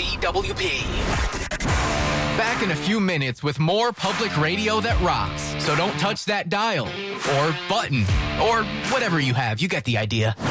WDWP. Back in a few minutes with more public radio that rocks. So don't touch that dial or button or whatever you have. You get the idea.